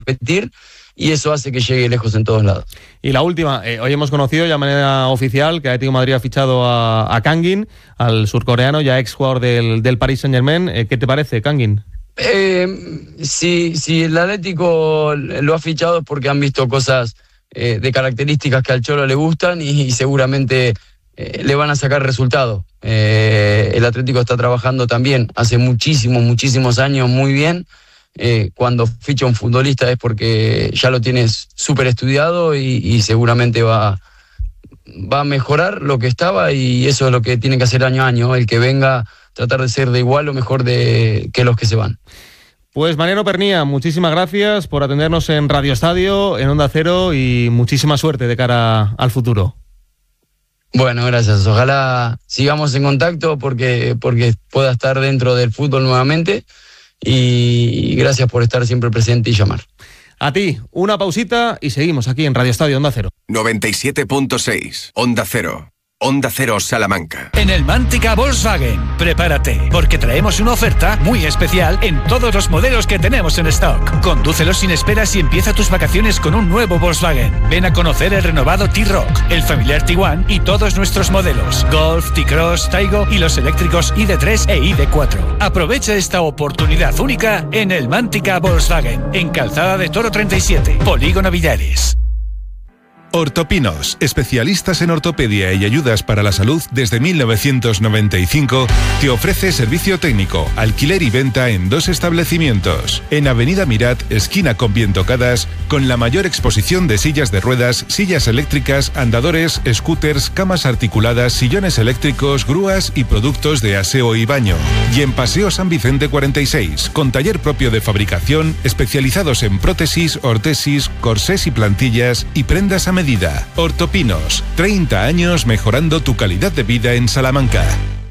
repetir, y eso hace que llegue lejos en todos lados. Y la última, hoy hemos conocido ya de manera oficial que Atlético de Madrid ha fichado a Kangin, al surcoreano, ya ex jugador del Paris Saint-Germain. ¿Qué te parece, Kangin? Si el Atlético lo ha fichado es porque han visto cosas de características que al Cholo le gustan y seguramente le van a sacar resultado. El Atlético está trabajando también hace muchísimos años muy bien. Cuando ficha un futbolista es porque ya lo tienes súper estudiado y seguramente va a mejorar lo que estaba, y eso es lo que tiene que hacer año a año, el que venga, tratar de ser de igual o mejor que los que se van. Pues Mariano Pernía, muchísimas gracias por atendernos en Radio Estadio, en Onda Cero, y muchísima suerte de cara al futuro. Bueno, gracias. Ojalá sigamos en contacto porque pueda estar dentro del fútbol nuevamente, y gracias por estar siempre presente y llamar. A ti, una pausita y seguimos aquí en Radio Estadio Onda Cero. 97.6, Onda Cero. Onda Cero Salamanca. En el Mántica Volkswagen, prepárate, porque traemos una oferta muy especial en todos los modelos que tenemos en stock. Condúcelos sin esperas y empieza tus vacaciones con un nuevo Volkswagen. Ven a conocer el renovado T-Roc, el familiar Tiguan y todos nuestros modelos: Golf, T-Cross, Taigo y los eléctricos ID3 e ID4. Aprovecha esta oportunidad única en el Mántica Volkswagen, en Calzada de Toro 37, Polígono Villares. Ortopinos, especialistas en ortopedia y ayudas para la salud desde 1995, te ofrece servicio técnico, alquiler y venta en 2 establecimientos. En Avenida Mirat, esquina con Vientocadas, con la mayor exposición de sillas de ruedas, sillas eléctricas, andadores, scooters, camas articuladas, sillones eléctricos, grúas y productos de aseo y baño. Y en Paseo San Vicente 46, con taller propio de fabricación, especializados en prótesis, ortesis, corsés y plantillas y prendas a medida. Ortopinos, 30 años mejorando tu calidad de vida en Salamanca.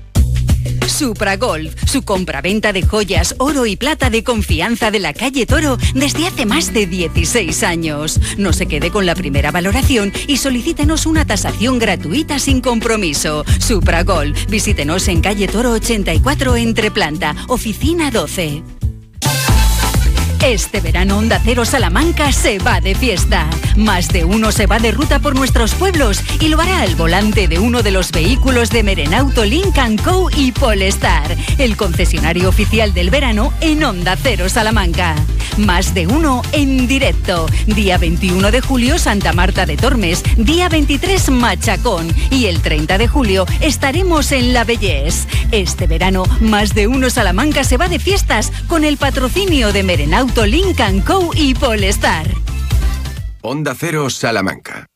Supragolf, su compraventa de joyas, oro y plata de confianza de la calle Toro desde hace más de 16 años. No se quede con la primera valoración y solicítenos una tasación gratuita sin compromiso. Supragolf, visítenos en calle Toro 84 Entreplanta, oficina 12. Este verano Onda Cero Salamanca se va de fiesta. Más de uno se va de ruta por nuestros pueblos y lo hará al volante de uno de los vehículos de Merenauto, Lynk & Co y Polestar, el concesionario oficial del verano en Onda Cero Salamanca. Más de uno en directo. Día 21 de julio Santa Marta de Tormes, día 23 Machacón y el 30 de julio estaremos en La Bellés. Este verano Más de uno Salamanca se va de fiestas con el patrocinio de Merenauto, Lynk & Co y Polestar. Onda Cero Salamanca.